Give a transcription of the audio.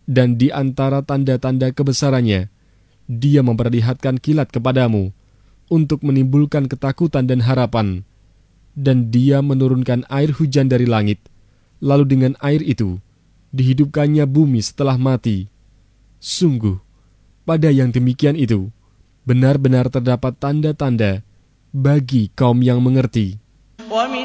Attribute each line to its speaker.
Speaker 1: Dan di antara tanda-tanda kebesarannya, Dia memperlihatkan kilat kepadamu untuk menimbulkan ketakutan dan harapan. Dan Dia menurunkan air hujan dari langit, lalu dengan air itu dihidupkannya bumi setelah mati. Sungguh, pada yang demikian itu, benar-benar terdapat tanda-tanda bagi kaum yang mengerti.